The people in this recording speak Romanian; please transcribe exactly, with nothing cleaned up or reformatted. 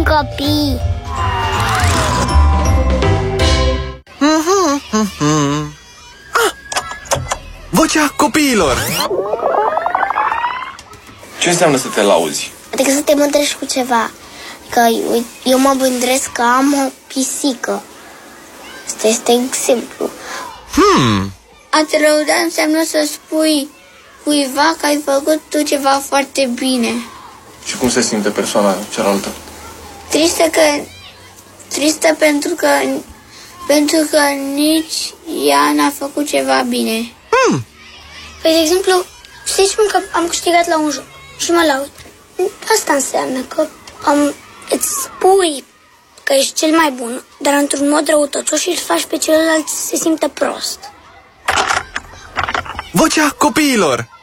copii. Ah! Vocea copiilor. Ce înseamnă să te lauzi? Adică să te mândrești cu ceva. Că eu, eu mă mândresc că am o pisică. Asta este exemplu. Hmm. A te lăuda înseamnă să spui cuiva că ai făcut tu ceva foarte bine. Și cum se simte persoana cealaltă? Tristă că tristă pentru că pentru că nici ea n-a făcut ceva bine. Hmm. Păi, de exemplu, să spun că am câștigat la un joc și mă laud. Asta înseamnă că am, îți spui că ești cel mai bun, dar într-un mod răutăcios și îl faci pe celălalt să se simtă prost. Vocea copiilor.